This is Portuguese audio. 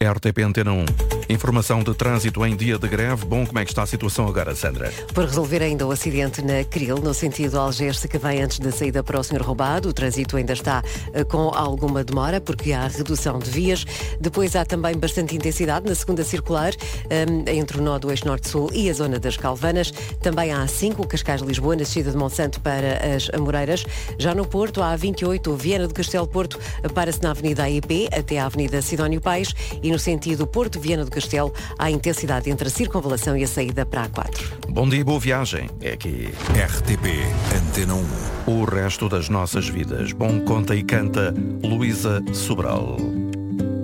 RTP Antena 1. Informação de trânsito em dia de greve. Bom, como é que está a situação agora, Sandra? Por resolver ainda o acidente na Cril, no sentido Algés, que vem antes da saída para o Senhor Roubado. O trânsito ainda está com alguma demora, porque há redução de vias. Depois há também bastante intensidade na segunda circular, entre o nó do eixo Norte-Sul e a zona das Calvanas. Também há A5, Cascais-Lisboa, na descida de Monsanto para as Amoreiras. Já no Porto, há A28, Viana do Castelo Porto, para-se na Avenida AIP até à Avenida Sidónio Pais. E no sentido Porto-Viana do Castelo, há intensidade entre a circunvalação e a saída para a A4. Bom dia e boa viagem. É aqui. RTP Antena 1. O resto das nossas vidas. Bom, conta e canta Luísa Sobral.